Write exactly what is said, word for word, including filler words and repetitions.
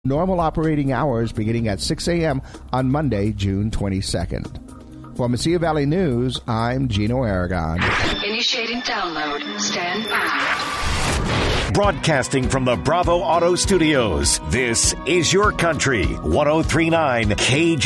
Normal operating hours beginning at six a.m. on Monday, June twenty-second. For Mesilla Valley News, I'm Gino Aragon. Initiating download. Stand by. Broadcasting from the Bravo Auto Studios, this is Your Country, one oh three point nine K G.